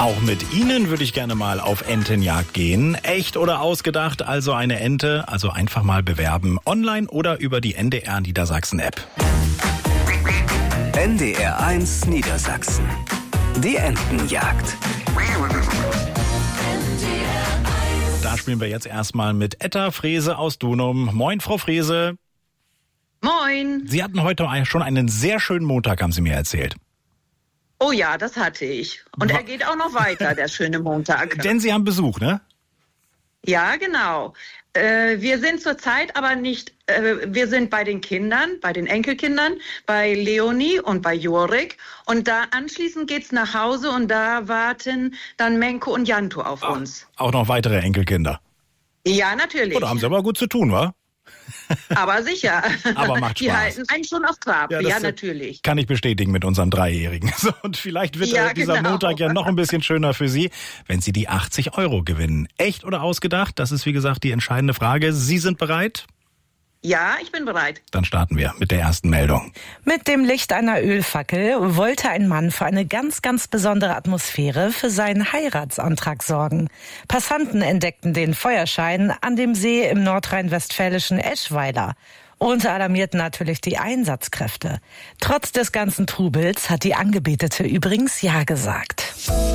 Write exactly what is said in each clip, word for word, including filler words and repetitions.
Auch mit Ihnen würde ich gerne mal auf Entenjagd gehen. Echt oder ausgedacht, also eine Ente. Also einfach mal bewerben. Online oder über die N D R Niedersachsen-App. N D R eins Niedersachsen. Die Entenjagd. Da spielen wir jetzt erstmal mit Etta Frese aus Dunum. Moin, Frau Frese. Moin. Sie hatten heute schon einen sehr schönen Montag, haben Sie mir erzählt. Oh ja, das hatte ich. Und er geht auch noch weiter, der schöne Montag. Denn Sie haben Besuch, ne? Ja, genau. Äh, wir sind zurzeit aber nicht, äh, wir sind bei den Kindern, bei den Enkelkindern, bei Leonie und bei Jorik. Und da anschließend geht's nach Hause und da warten dann Menko und Janto auf Ach, uns. Auch noch weitere Enkelkinder. Ja, natürlich. Oh, da haben Sie aber gut zu tun, wa? Aber sicher. Aber macht Die Spaß. halten einen schon auf Trab. Ja, ja, natürlich. Kann ich bestätigen mit unserem Dreijährigen. So, und vielleicht wird ja, dieser genau. Montag ja noch ein bisschen schöner für Sie, wenn Sie die achtzig Euro gewinnen. Echt oder ausgedacht? Das ist, wie gesagt, die entscheidende Frage. Sie sind bereit? Ja, ich bin bereit. Dann starten wir mit der ersten Meldung. Mit dem Licht einer Ölfackel wollte ein Mann für eine ganz, ganz besondere Atmosphäre für seinen Heiratsantrag sorgen. Passanten entdeckten den Feuerschein an dem See im nordrhein-westfälischen Eschweiler und alarmierten natürlich die Einsatzkräfte. Trotz des ganzen Trubels hat die Angebetete übrigens Ja gesagt.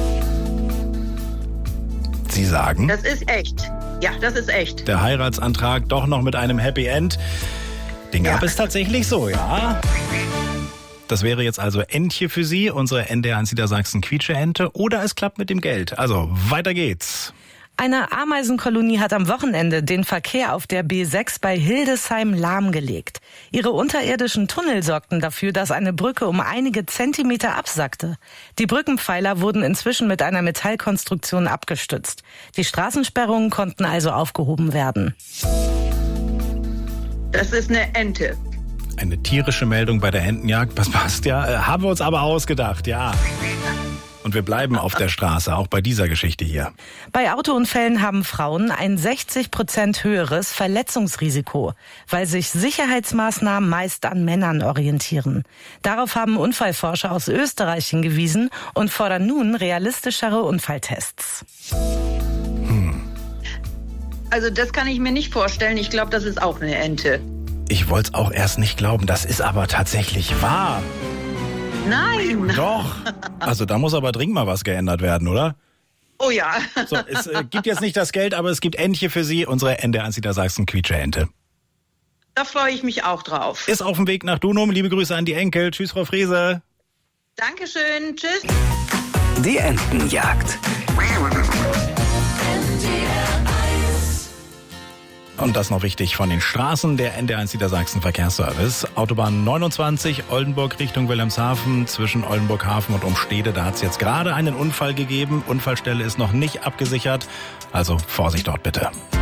Sie sagen? Das ist echt. Ja, das ist echt. Der Heiratsantrag doch noch mit einem Happy End. Den gab ja. es tatsächlich so, ja. Das wäre jetzt also Entche für Sie, unsere N D R eins Niedersachsen Quietsche-Ente. Oder es klappt mit dem Geld. Also, weiter geht's. Eine Ameisenkolonie hat am Wochenende den Verkehr auf der B sechs bei Hildesheim lahmgelegt. Ihre unterirdischen Tunnel sorgten dafür, dass eine Brücke um einige Zentimeter absackte. Die Brückenpfeiler wurden inzwischen mit einer Metallkonstruktion abgestützt. Die Straßensperrungen konnten also aufgehoben werden. Das ist eine Ente. Eine tierische Meldung bei der Entenjagd, das passt ja. Äh, haben wir uns aber ausgedacht, ja. Und wir bleiben auf der Straße, auch bei dieser Geschichte hier. Bei Autounfällen haben Frauen ein sechzig Prozent höheres Verletzungsrisiko, weil sich Sicherheitsmaßnahmen meist an Männern orientieren. Darauf haben Unfallforscher aus Österreich hingewiesen und fordern nun realistischere Unfalltests. Hm. Also das kann ich mir nicht vorstellen. Ich glaube, das ist auch eine Ente. Ich wollte es auch erst nicht glauben. Das ist aber tatsächlich wahr. Nein. Doch. Also da muss aber dringend mal was geändert werden, oder? Oh ja. So, es äh, gibt jetzt nicht das Geld, aber es gibt Entche für Sie, unsere N D R eins Niedersachsen Quietsche-Ente. Da freue ich mich auch drauf. Ist auf dem Weg nach Dunum. Liebe Grüße an die Enkel. Tschüss, Frau Frese. Dankeschön. Tschüss. Die Entenjagd. Und das noch wichtig von den Straßen der N D R eins Niedersachsen Verkehrsservice. Autobahn neunundzwanzig, Oldenburg Richtung Wilhelmshaven, zwischen Oldenburg-Hafen und Umstede. Da hat es jetzt gerade einen Unfall gegeben. Unfallstelle ist noch nicht abgesichert. Also Vorsicht dort bitte.